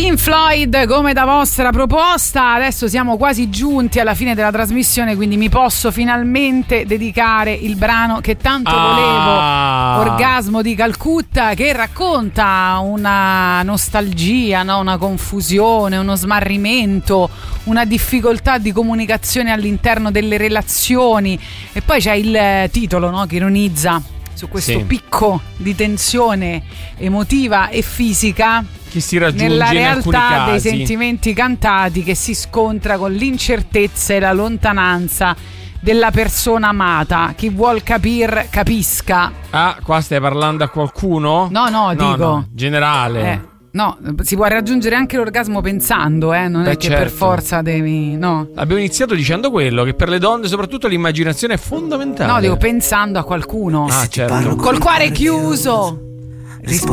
Pink Floyd come da vostra proposta. Adesso siamo quasi giunti alla fine della trasmissione, quindi mi posso finalmente dedicare il brano che tanto volevo, Orgasmo di Calcutta, che racconta una nostalgia, no? Una confusione, uno smarrimento, una difficoltà di comunicazione all'interno delle relazioni. E poi c'è il titolo, no? Che ironizza su questo picco di tensione emotiva e fisica che si raggiunge nella in alcuni realtà dei casi. sentimenti cantati, che si scontra con l'incertezza e la lontananza della persona amata. Chi vuol capir capisca. Ah, qua stai parlando a qualcuno? No, dico no, generale. No, si può raggiungere anche l'orgasmo pensando, non è che certo. per forza devi. No. Abbiamo iniziato dicendo quello, che per le donne soprattutto l'immaginazione è fondamentale. No, dico pensando a qualcuno. Ah, certo. Col cuore chiuso.